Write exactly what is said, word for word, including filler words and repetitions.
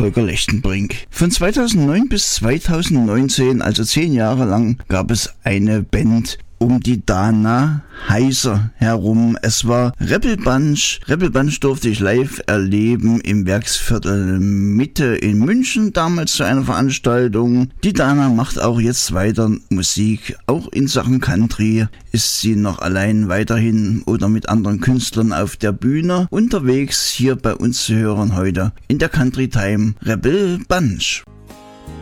Volker Lechtenbrink. Von zweitausendneun bis zweitausendneunzehn, also zehn Jahre lang, gab es eine Band um die Dana Heiser herum. Es war Rebel Bunch. Rebel Bunch durfte ich live erleben im Werksviertel Mitte in München, damals zu einer Veranstaltung. Die Dana macht auch jetzt weiter Musik, auch in Sachen Country ist sie noch allein weiterhin oder mit anderen Künstlern auf der Bühne unterwegs. Hier bei uns zu hören heute in der Country Time Rebel Bunch.